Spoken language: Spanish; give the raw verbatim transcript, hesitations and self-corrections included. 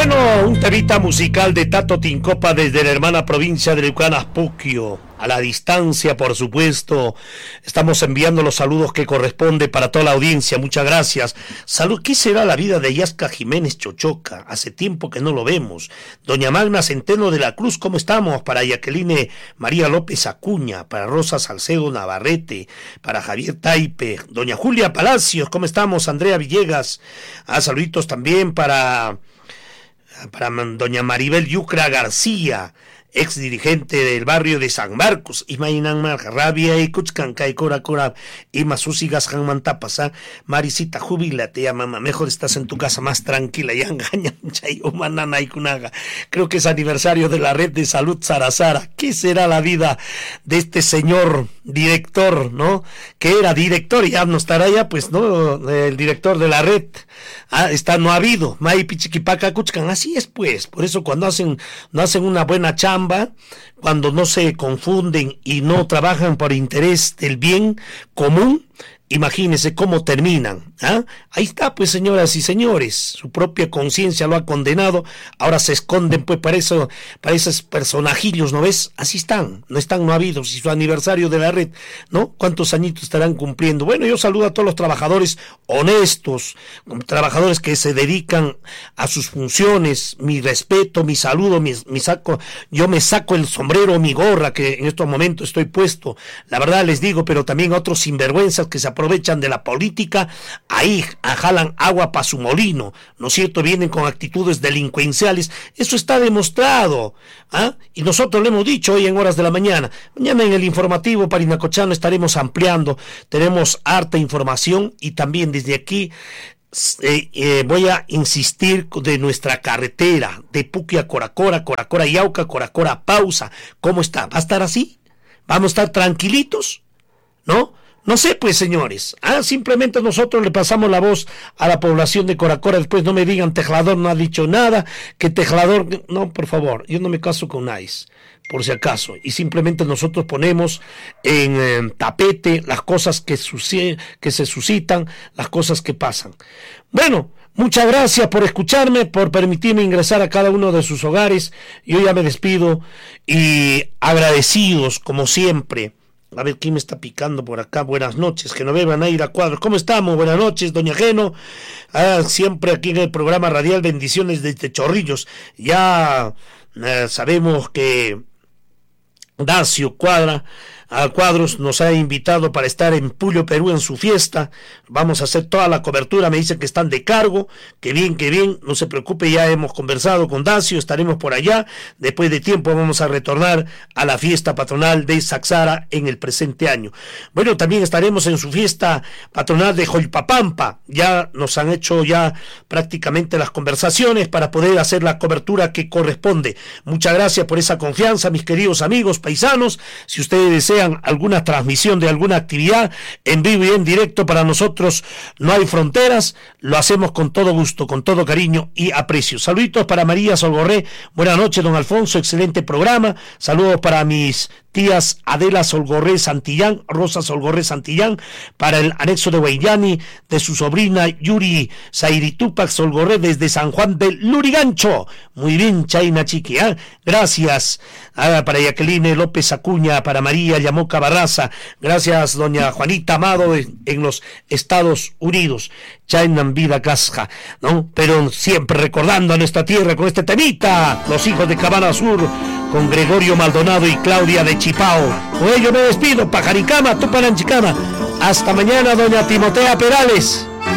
Bueno, un temita musical de Tato Tincopa desde la hermana provincia de Leucanas, Puquio. A la distancia, por supuesto, estamos enviando los saludos que corresponde para toda la audiencia. Muchas gracias. Salud. ¿Qué será la vida de Yasca Jiménez Chochoca? Hace tiempo que no lo vemos. Doña Magna Centeno de la Cruz, ¿cómo estamos? Para Jacqueline María López Acuña, para Rosa Salcedo Navarrete, para Javier Taipe, doña Julia Palacios, ¿cómo estamos? Andrea Villegas. Ah, saluditos también para, para doña Maribel Yucra García, ex dirigente del barrio de San Marcos. Imaginan rabia y cuchcanca y cora cora y masusigas hanmantapasa. Marisita, jubílate ya, mamá, mejor estás en tu casa más tranquila y engañan manana y kunaga. Creo que es aniversario de la red de salud Sarazara. ¿Qué será la vida de este señor director, no? Que era director y ya no estará ya, pues, no, el director de la red. Ah, está no ha habido. Mai pichiquipaca cuchcan, así es, pues. Por eso cuando hacen, no hacen una buena chamba, cuando no se confunden y no trabajan por interés del bien común, imagínense cómo terminan. ¿Ah? Ahí está, pues, señoras y señores, su propia conciencia lo ha condenado, ahora se esconden, pues, para eso, para esos personajillos, ¿no ves? Así están, no están no habidos, y su aniversario de la red, ¿no? ¿Cuántos añitos estarán cumpliendo? Bueno, yo saludo a todos los trabajadores honestos, trabajadores que se dedican a sus funciones, mi respeto, mi saludo, mi, mi saco, yo me saco el sombrero, mi gorra, que en estos momentos estoy puesto, la verdad les digo, pero también a otros sinvergüenzas que se aprovechan de la política, ahí jalan agua para su molino, ¿no es cierto? Vienen con actitudes delincuenciales, eso está demostrado, ¿ah? Y nosotros le hemos dicho hoy en horas de la mañana. Mañana en el informativo Parinacochano estaremos ampliando, tenemos harta información y también desde aquí Eh, eh, voy a insistir de nuestra carretera de Puqui a Coracora, Coracora Yauca, Coracora Pausa. ¿Cómo está? ¿Va a estar así? ¿Vamos a estar tranquilitos? ¿No? No sé, pues, señores. Ah, simplemente nosotros le pasamos la voz a la población de Coracora. Después no me digan Tejlador no ha dicho nada, que Tejlador... No, por favor, yo no me caso con Nice, por si acaso. Y simplemente nosotros ponemos en eh, tapete las cosas que, suce- que se suscitan, las cosas que pasan. Bueno, muchas gracias por escucharme, por permitirme ingresar a cada uno de sus hogares. Yo ya me despido y agradecidos, como siempre. A ver, ¿quién me está picando por acá? Buenas noches, que no beban a ir a cuadros. ¿Cómo estamos? Buenas noches, doña Geno. Ah, siempre aquí en el programa radial Bendiciones desde Chorrillos. Ya eh, sabemos que Dacio Cuadra a Cuadros nos ha invitado para estar en Puyo, Perú, en su fiesta. Vamos a hacer toda la cobertura, me dicen que están de cargo, que bien, que bien, no se preocupe, ya hemos conversado con Dacio, estaremos por allá, después de tiempo vamos a retornar a la fiesta patronal de Saxara en el presente año. Bueno, también estaremos en su fiesta patronal de Joypapampa, ya nos han hecho ya prácticamente las conversaciones para poder hacer la cobertura que corresponde. Muchas gracias por esa confianza, mis queridos amigos paisanos. Si ustedes desean alguna transmisión de alguna actividad en vivo y en directo, para nosotros no hay fronteras, lo hacemos con todo gusto, con todo cariño y aprecio. Saluditos para María Solgorré, buenas noches don Alfonso, excelente programa. Saludos para mis tías Adela Solgorré Santillán, Rosa Solgorré Santillán, para el anexo de Huayllani de su sobrina Yuri Zairitupac Solgorré desde San Juan del Lurigancho. Muy bien, Chaina Chiqui, ¿eh? Gracias. Ah, para Jacqueline López Acuña, para María Yamoca Barraza, gracias doña Juanita Amado en, en los Estados Unidos. Chainan vida casja, ¿no? Pero siempre recordando a nuestra tierra con este temita, los hijos de Cabana Sur, con Gregorio Maldonado y Claudia de Chipao. Con ello me despido, Pajaricama, Tupananchicama. Hasta mañana, doña Timotea Perales.